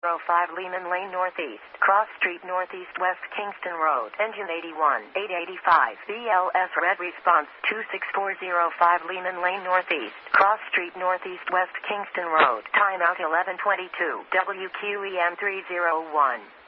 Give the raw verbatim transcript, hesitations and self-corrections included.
five Lehman Lane Northeast, Cross Street Northeast West Kingston Road, engine eighty-one, eight eighty-five, B L S red response, two six four zero five Lehman Lane Northeast, Cross Street Northeast West Kingston Road, timeout eleven twenty-two, W Q E M three oh one.